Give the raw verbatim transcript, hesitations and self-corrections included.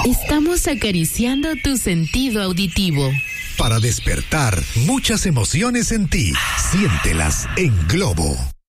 Estamos acariciando tu sentido auditivo. Para despertar muchas emociones en ti, siéntelas en Globo.